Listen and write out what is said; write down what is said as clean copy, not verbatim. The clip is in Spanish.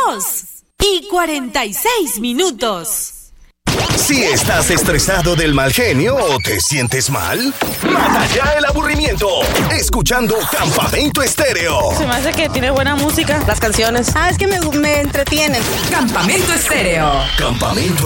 2:46. Si estás estresado del mal genio o te sientes mal, mata ya el aburrimiento escuchando Campamento Estéreo. Se me hace que tiene buena música. Las canciones. Es que me entretienen. Campamento Estéreo. Campamento